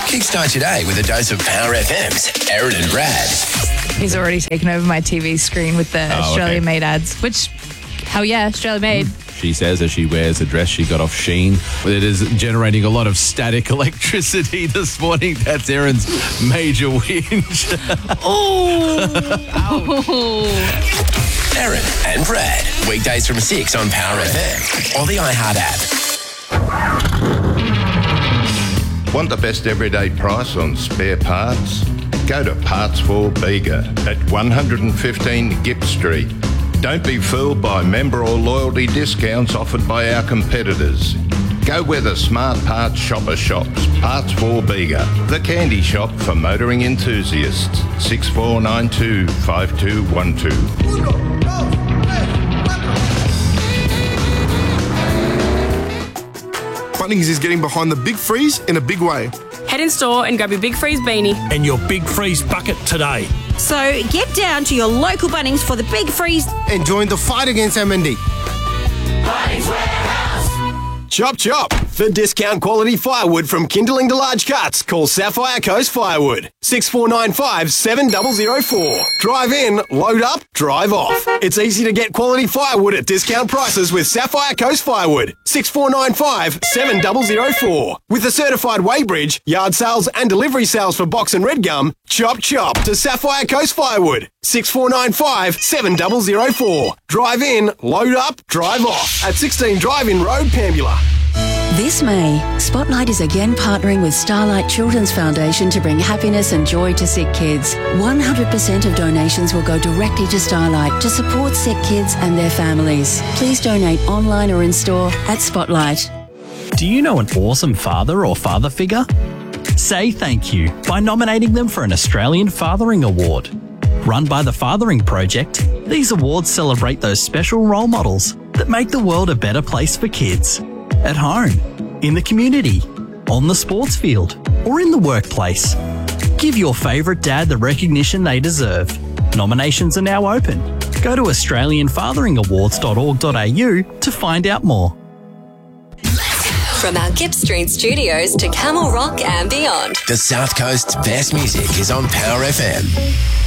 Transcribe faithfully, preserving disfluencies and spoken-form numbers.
Kickstart your day with a dose of Power F M's Erin and Brad. He's already taken over my T V screen with the Oh, Australia okay. Made ads, which, hell yeah, Australia Made. She says as she wears a dress she got off Shein. It is generating a lot of static electricity this morning. That's Erin's major whinge. Erin and Brad. Weekdays from six on Power F M or the iHeart app. Want the best everyday price on spare parts? Go to Parts for Bega at one fifteen Gipp Street. Don't be fooled by member or loyalty discounts offered by our competitors. Go where the smart parts shopper shops. Parts for Bega, the candy shop for motoring enthusiasts. six four nine two, five two one two. Bunnings is getting behind the Big Freeze in a big way. Head in store and grab your Big Freeze beanie. And your Big Freeze bucket today. So get down to your local Bunnings for the Big Freeze and join the fight against M and D. Chop chop! For discount quality firewood from kindling to large cuts, call Sapphire Coast Firewood. six four nine five, seven zero zero four. Drive in, load up, drive off. It's easy to get quality firewood at discount prices with Sapphire Coast Firewood. six four nine five, seven zero zero four. With a certified weighbridge, yard sales and delivery sales for box and red gum, chop chop to Sapphire Coast Firewood. six four nine five, seven zero zero four. Drive in, load up, drive off. At sixteen Drive-In Road, Pambula. This May, Spotlight is again partnering with Starlight Children's Foundation to bring happiness and joy to sick kids. one hundred percent of donations will go directly to Starlight to support sick kids and their families. Please donate online or in store at Spotlight. Do you know an awesome father or father figure? Say thank you by nominating them for an Australian Fathering Award. Run by the Fathering Project, these awards celebrate those special role models that make the world a better place for kids. At home, in the community, on the sports field, or in the workplace. Give your favourite dad the recognition they deserve. Nominations are now open. Go to australian fathering awards dot org dot a u to find out more. From our Gipp Street studios to Camel Rock and beyond. The South Coast's best music is on Power F M.